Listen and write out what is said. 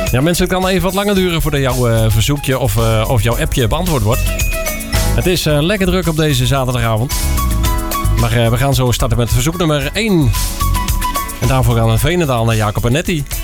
Ja, mensen, het kan even wat langer duren voordat jouw verzoekje of jouw appje beantwoord wordt. Het is lekker druk op deze zaterdagavond. Maar we gaan zo starten met verzoek nummer 1. En daarvoor gaan we Veenendaal naar Jacob en Nettie.